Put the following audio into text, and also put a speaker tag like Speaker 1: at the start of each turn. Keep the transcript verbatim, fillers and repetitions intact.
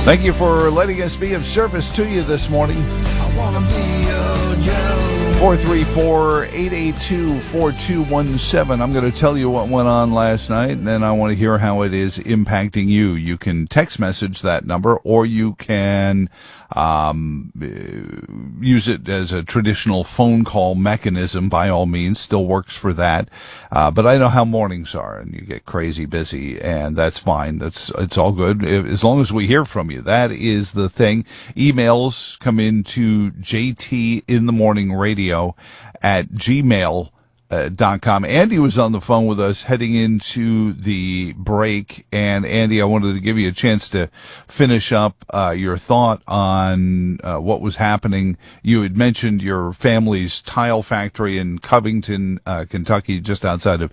Speaker 1: Thank you for letting us be of service to you this morning.
Speaker 2: I wanna be your Joe.
Speaker 1: four three four, eight eight two, four two one seven. I'm going to tell you what went on last night, and then I want to hear how it is impacting you. You can text message that number, or you can um, use it as a traditional phone call mechanism. By all means, still works for that. Uh, but I know how mornings are, and you get crazy busy, and that's fine. That's it's all good as long as we hear from you. That is the thing. Emails come into J T in the morning radio at gmail dot com. Andy was on the phone with us heading into the break, and Andy, I wanted to give you a chance to finish up uh, your thought on uh, what was happening. You had mentioned your family's tile factory in Covington, uh, Kentucky, just outside of